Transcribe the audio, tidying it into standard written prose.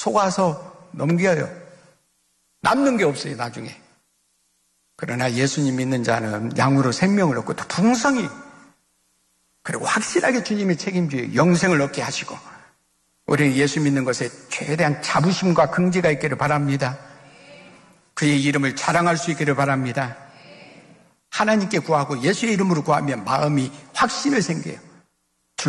속아서 넘겨요. 남는 게 없어요, 나중에. 그러나 예수님 믿는 자는 양으로 생명을 얻고 또 풍성히, 그리고 확실하게 주님이 책임져요. 영생을 얻게 하시고. 우리는 예수 믿는 것에 최대한 자부심과 긍지가 있기를 바랍니다. 그의 이름을 자랑할 수 있기를 바랍니다. 하나님께 구하고 예수의 이름으로 구하면 마음이 확신을 생겨요.